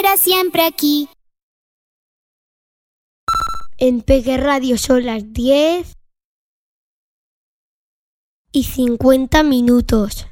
siempre aquí. En Peque Radio son las 10:50.